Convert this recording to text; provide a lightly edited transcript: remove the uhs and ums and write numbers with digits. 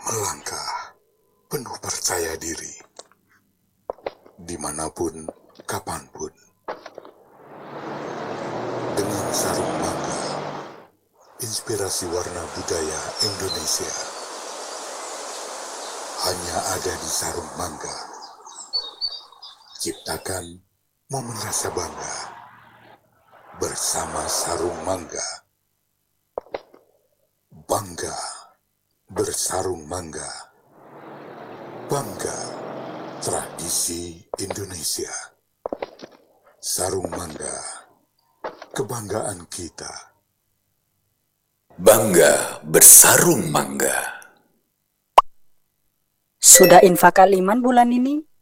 Melangkah penuh percaya diri, dimanapun, kapanpun. Dengan sarung mangga, inspirasi warna budaya Indonesia. Hanya ada di sarung mangga. Ciptakan momen rasa bangga bersama sarung mangga. Bangga bersarung mangga. Bangga tradisi Indonesia. Sarung mangga, kebanggaan kita. Bangga bersarung mangga. Sudah infak Kaliman bulan ini?